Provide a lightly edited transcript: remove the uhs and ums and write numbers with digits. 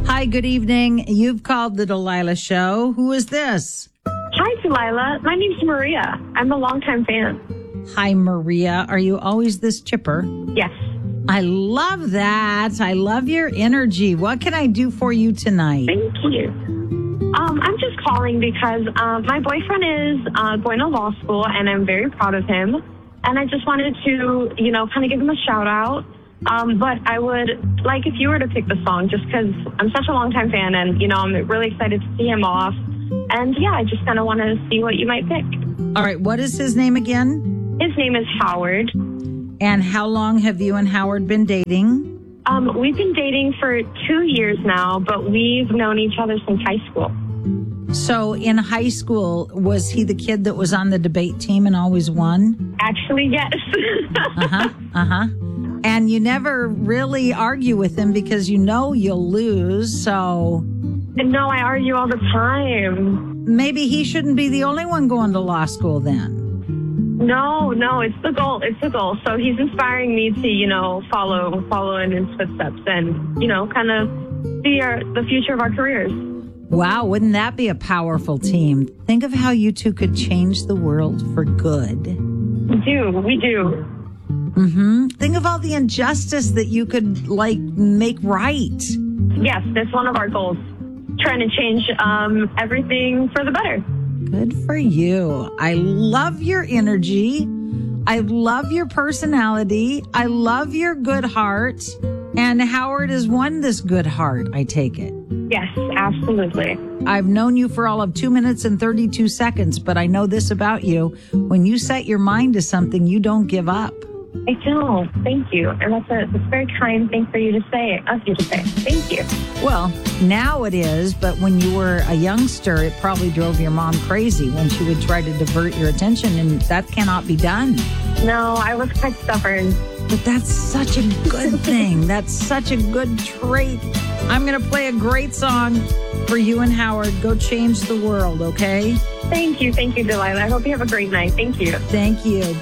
Hi, good evening. You've called the Delilah Show. Who is this? Hi, Delilah. My name's Maria. I'm a longtime fan. Hi, Maria. Are you always this chipper? Yes. I love that. I love your energy. What can I do for you tonight? Thank you. I'm just calling because my boyfriend is going to law school, and I'm very proud of him. And I just wanted to, kind of give him a shout out. But I would like if you were to pick the song, just because I'm such a longtime fan, and, I'm really excited to see him off. And, yeah, I just kind of want to see what you might pick. All right. What is his name again? His name is Howard. And how long have you and Howard been dating? We've been dating for 2 years now, but we've known each other since high school. So in high school, was he the kid that was on the debate team and always won? Actually, yes. And you never really argue with him because you'll lose, so... No, I argue all the time. Maybe he shouldn't be the only one going to law school then. No, it's the goal. It's the goal. So he's inspiring me to, follow in his footsteps and, kind of see the future of our careers. Wow, wouldn't that be a powerful team? Think of how you two could change the world for good. We do. Mm-hmm. Think of all the injustice that you could, make right. Yes, that's one of our goals. Trying to change everything for the better. Good for you. I love your energy. I love your personality. I love your good heart. And Howard has won this good heart, I take it. Yes, absolutely. I've known you for all of 2 minutes and 32 seconds, but I know this about you. When you set your mind to something, you don't give up. I don't. Thank you. And that's a very kind thing for you to say, Thank you. Well, now it is, but when you were a youngster, it probably drove your mom crazy when she would try to divert your attention, and that cannot be done. No, I was quite stubborn. But that's such a good thing. That's such a good trait. I'm going to play a great song for you and Howard. Go change the world, okay? Thank you, Delilah. I hope you have a great night. Thank you. Thank you.